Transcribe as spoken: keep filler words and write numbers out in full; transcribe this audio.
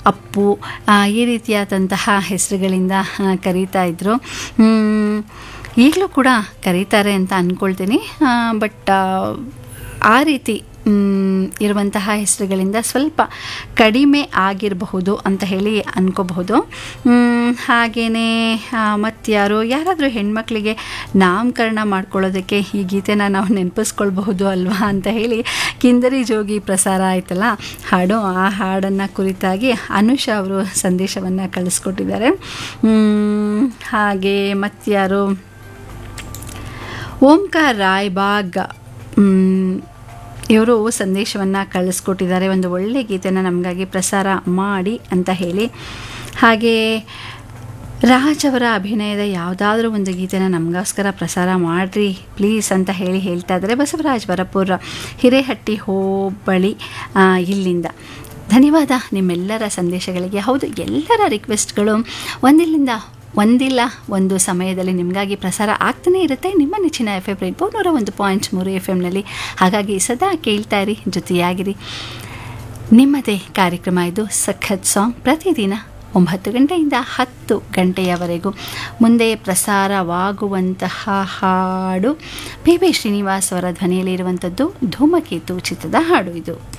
ಅಪ್ಪು ಆ, ಈ ರೀತಿಯಾದಂತಹ ಹೆಸರುಗಳಿಂದ ಆ, ಕರೀತಾ ಇದ್ದರು. ಈಗಲೂ ಕೂಡ ಕರೀತಾರೆ ಅಂತ ಅಂದ್ಕೊಳ್ತೀನಿ. ಬಟ್ ಆ ರೀತಿ ಮ್, ಇರುವಂತಹ ಹೆಸರುಗಳಿಂದ ಸ್ವಲ್ಪ ಕಡಿಮೆ ಆಗಿರಬಹುದು ಅಂತ ಹೇಳಿ ಅನ್ಕೋಬಹುದು. ಹಾಗೆಯೇ ಮತ್ತಾರು ಯಾರಾದರೂ ಹೆಣ್ಮಕ್ಳಿಗೆ ನಾಮಕರಣ ಮಾಡ್ಕೊಳ್ಳೋದಕ್ಕೆ ಈ ಗೀತೆನ ನಾವು ನೆನಪಿಸ್ಕೊಳ್ಬಹುದು ಅಲ್ವಾ ಅಂತ ಹೇಳಿ ಕಿಂದರಿ ಜೋಗಿ ಪ್ರಸಾರ ಆಯ್ತಲ್ಲ ಹಾಡು, ಆ ಹಾಡನ್ನು ಕುರಿತಾಗಿ ಅನುಷಾ ಅವರು ಸಂದೇಶವನ್ನು ಕಳಿಸ್ಕೊಟ್ಟಿದ್ದಾರೆ. ಮ್, ಹಾಗೆ ಮತ್ತಾರು ಓಂಕಾರ್ ರಾಯ್ಬಾಗ್ ಇವರು ಸಂದೇಶವನ್ನು ಕಳಿಸ್ಕೊಟ್ಟಿದ್ದಾರೆ, ಒಂದು ಒಳ್ಳೆಯ ಗೀತೆನ ನಮಗಾಗಿ ಪ್ರಸಾರ ಮಾಡಿ ಅಂತ ಹೇಳಿ. ಹಾಗೆ ರಾಜ್ ಅವರ ಅಭಿನಯದ ಯಾವುದಾದ್ರೂ ಒಂದು ಗೀತೆನ ನಮಗೋಸ್ಕರ ಪ್ರಸಾರ ಮಾಡಿರಿ ಪ್ಲೀಸ್ ಅಂತ ಹೇಳಿ ಹೇಳ್ತಾ ಇದ್ದಾರೆ ಬಸವರಾಜ್ ವರಪುರ ಹಿರೇಹಟ್ಟಿ ಹೋಬಳಿ ಆ, ಇಲ್ಲಿಂದ. ಧನ್ಯವಾದ ನಿಮ್ಮೆಲ್ಲರ ಸಂದೇಶಗಳಿಗೆ. ಹೌದು, ಎಲ್ಲರ ರಿಕ್ವೆಸ್ಟ್ಗಳು ಒಂದಿಲ್ಲಿಂದ ಒಂದಿಲ್ಲ ಒಂದು ಸಮಯದಲ್ಲಿ ನಿಮಗಾಗಿ ಪ್ರಸಾರ ಆಗ್ತಾನೇ ಇರುತ್ತೆ ನಿಮ್ಮ ನೆಚ್ಚಿನ ಎಫ್ ಎಮ್ ರೇನ್ಬೋ ನೂರ ಒಂದು ಪಾಯಿಂಟ್ ಮೂರು ಎಫ್ ಎಮ್ನಲ್ಲಿ. ಹಾಗಾಗಿ ಸದಾ ಕೇಳ್ತಾ ಇರಿ, ಜೊತೆಯಾಗಿರಿ. ನಿಮ್ಮದೇ ಕಾರ್ಯಕ್ರಮ ಇದು ಸಖತ್ ಸಾಂಗ್, ಪ್ರತಿದಿನ ಒಂಬತ್ತು ಗಂಟೆಯಿಂದ ಹತ್ತು ಗಂಟೆಯವರೆಗೂ. ಮುಂದೆ ಪ್ರಸಾರವಾಗುವಂತಹ ಹಾಡು ಪಿ ಬಿ ಶ್ರೀನಿವಾಸ್ ಅವರ ಧ್ವನಿಯಲ್ಲಿ ಇರುವಂಥದ್ದು ಧೂಮಕೇತು ಚಿತ್ರದ ಹಾಡು ಇದು.